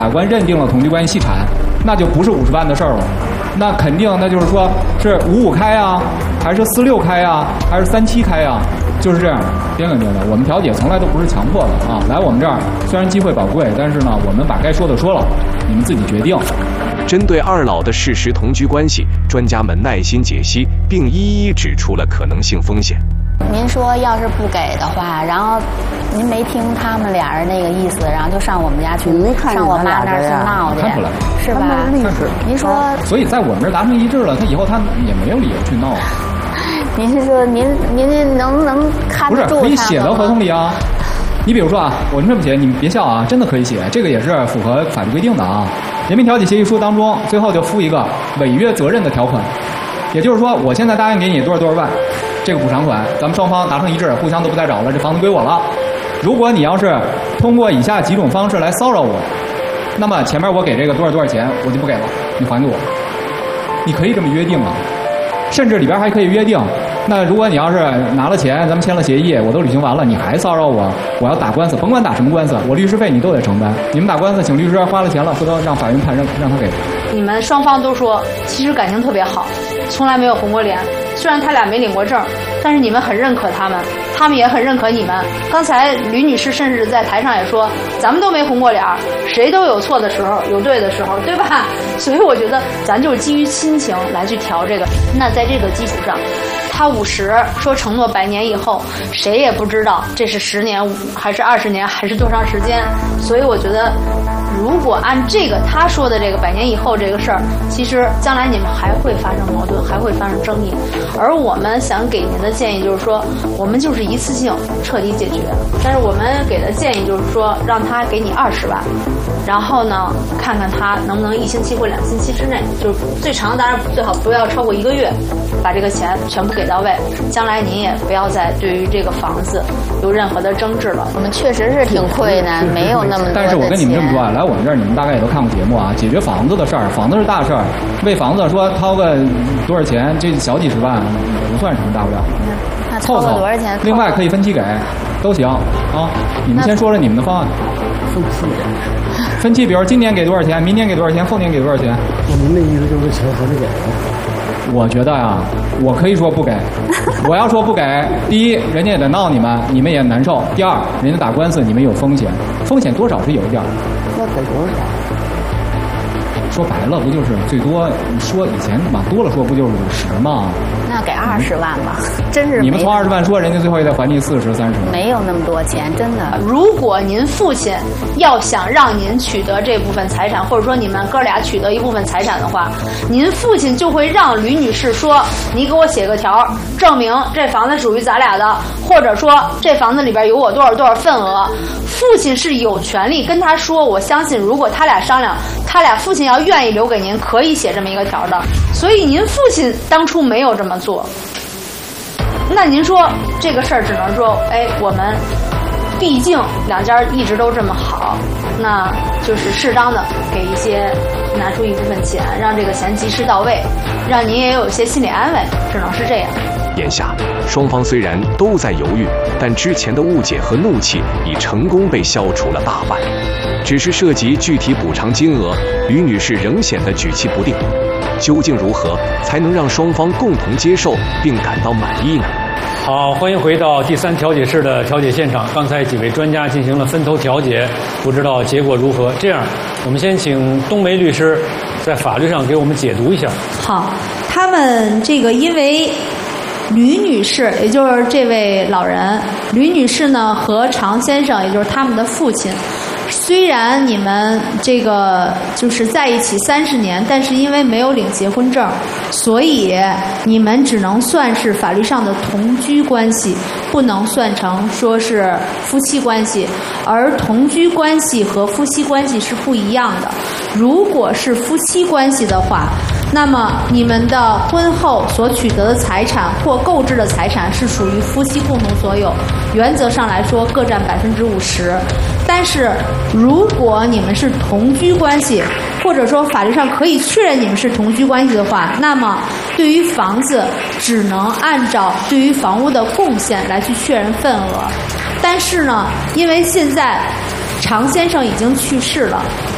法官认定了同居关系细产，那就不是50万的事儿了，那肯定那就是说是55开啊，还是46开啊，还是37开啊，就是这样。边哥觉得我们调解从来都不是强迫的啊，来我们这儿虽然机会宝贵，但是呢，我们把该说的说了，你们自己决定。 针对二老的事实同居关系，专家们耐心解析，并一一指出了可能性风险。 您说要是不给的话，然后您没听他们俩人那个意思，然后就上我们家去，上我妈那儿去闹去， 看出来是吧？您说， 所以在我们这儿达成一致了，他以后他也没有理由去闹。 您是说您能不能看得住他们吗？ 不是可以写到合同里啊？你比如说啊，我这么写，你们别笑啊，真的可以写，这个也是符合法律规定的啊。人民调解协议书当中，最后就附一个违约责任的条款，也就是说，我现在答应给你多少万，这个补偿款，咱们双方达成一致，互相都不再找了，这房子归我了。如果你要是通过以下几种方式来骚扰我，那么前面我给这个多少钱，我就不给了，你还给我。你可以这么约定啊，甚至里边还可以约定。那如果你要是拿了钱，咱们签了协议，我都履行完了，你还骚扰我，我要打官司，甭管打什么官司，我律师费你都得承担。你们打官司请律师，花了钱了，回头让法院判让他给。 你们双方都说，其实感情特别好，从来没有红过脸。虽然他俩没领过证，但是你们很认可他们，他们也很认可你们。刚才吕女士甚至在台上也说，咱们都没红过脸，谁都有错的时候，有对的时候，对吧？所以我觉得咱就是基于亲情来去调这个。那在这个基础上，他50说承诺100年以后，谁也不知道这是10年还是20年还是多长时间。所以我觉得，如果按这个他说的这个100年以后这个事儿，其实将来你们还会发生矛盾，还会发生争议。而我们想给您的建议就是说，我们就是一次性彻底解决。但是我们给的建议就是说，让他给你20万，然后呢，看看他能不能1星期或2星期之内，就是最长当然最好不要超过1个月，把这个钱全部给到位。将来您也不要再对于这个房子有任何的争执了。 我们确实是挺困难，没有那么多的钱。 但是我跟你们这么说啊，来我们这儿你们大概也都看过节目啊，解决房子的事儿，房子是大事儿，为房子说掏个多少钱，这小几十万不算什么大不了。 那掏个多少钱？ 另外可以分期给，都行啊。你们先说说你们的方案。 分期给。 分期，比如今年给多少钱，明年给多少钱，后年给多少钱？ 我们的意思就是钱还得给。 我觉得呀，我可以说不给。我要说不给，第一，人家也得闹你们，你们也难受；第二，人家打官司，你们有风险，风险多少是有一点。 那给多少？ 说白了，不就是最多说以前往多了说，不就是50吗？ 那给20万吧，真是。 你们从20万说，人家最后也得还你40、30。 没有那么多钱，真的。 如果您父亲要想让您取得这部分财产，或者说你们哥俩取得一部分财产的话，您父亲就会让吕女士说：“你给我写个条，证明这房子属于咱俩的，或者说这房子里边有我多少多少份额。”父亲是有权利跟他说，我相信如果他俩商量，他俩父亲要愿意留给您，可以写这么一个条的。所以您父亲当初没有这么做，那您说这个事儿只能说，哎，我们毕竟两家一直都这么好，那就是适当的给一些拿出一部分钱，让这个钱及时到位，让您也有一些心理安慰，只能是这样。 眼下，双方虽然都在犹豫，但之前的误解和怒气已成功被消除了大半。只是涉及具体补偿金额，吕女士仍显得举棋不定。究竟如何才能让双方共同接受并感到满意呢？ 好，欢迎回到第3调解室的调解现场。刚才几位专家进行了分头调解，不知道结果如何。这样，我们先请冬梅律师在法律上给我们解读一下。 好，他们这个因为吕女士，也就是这位老人，吕女士呢和常先生，也就是他们的父亲，虽然你们这个就是在一起30年，但是因为没有领结婚证，所以你们只能算是法律上的同居关系，不能算成说是夫妻关系。而同居关系和夫妻关系是不一样的。如果是夫妻关系的话，那么你们的婚后所取得的财产或购置的财产是属于夫妻共同所有，原则上来说各占50%。但是如果你们是同居关系，或者说法律上可以确认你们是同居关系的话，那么对于房子只能按照对于房屋的贡献来去确认份额。但是呢，因为现在常先生已经去世了，